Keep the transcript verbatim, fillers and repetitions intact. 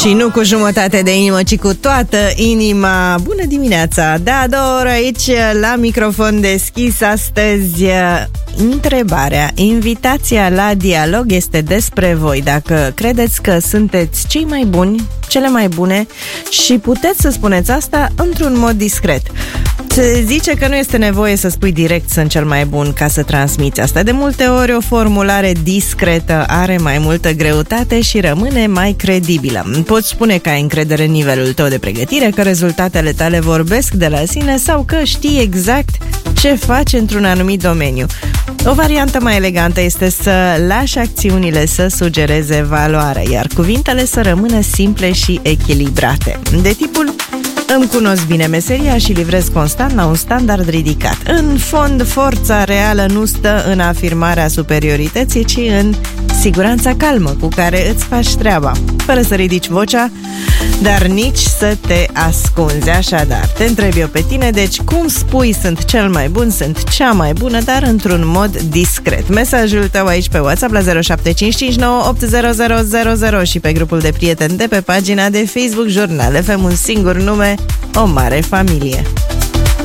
Și nu cu jumătate de inimă, ci cu toată inima. Bună dimineața! De a doua oră aici, la microfon deschis astăzi. Întrebarea, invitația la dialog este despre voi. Dacă credeți că sunteți cei mai buni, cele mai bune și puteți să spuneți asta într-un mod discret. Se zice că nu este nevoie să spui direct sunt cel mai bun ca să transmiți asta. De multe ori o formulare discretă are mai multă greutate și rămâne mai credibilă. Poți spune că ai încredere în nivelul tău de pregătire, că rezultatele tale vorbesc de la sine sau că știi exact ce faci într-un anumit domeniu. O variantă mai elegantă este să lași acțiunile să sugereze valoare, iar cuvintele să rămână simple și echilibrate. De tipul: îmi cunosc bine meseria și livrez constant la un standard ridicat. În fond, forța reală nu stă în afirmarea superiorității, ci în siguranța calmă cu care îți faci treaba, fără să ridici vocea, dar nici să te ascunzi. Așadar, te întreb eu pe tine, deci cum spui sunt cel mai bun, sunt cea mai bună, dar într-un mod discret? Mesajul tău aici pe WhatsApp la zero șapte cinci cinci nouă opt zero zero zero zero și pe grupul de prieteni de pe pagina de Facebook Jurnal F M, un singur nume, o mare familie.